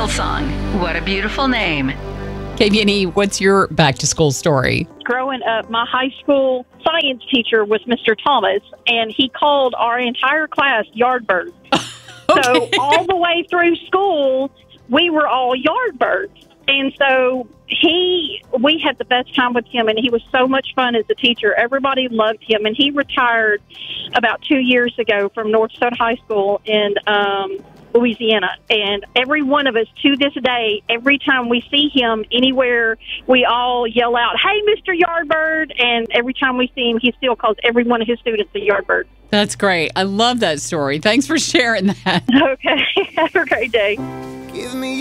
Hillsong. What a beautiful name. KVNE, what's your back-to-school story? Growing up, my high school science teacher was Mr. Thomas, and he called our entire class Yardbirds. Okay. So all the way through school, we were all Yardbirds. And so we had the best time with him, and he was so much fun as a teacher. Everybody loved him, and he retired about 2 years ago from North Dakota High School in Louisiana. And every one of us to this day, every time we see him anywhere, we all yell out, "Hey, Mr. Yardbird." And every time we see him, he still calls every one of his students a Yardbird. That's great. I love that story. Thanks for sharing that. Okay. Have a great day. Give me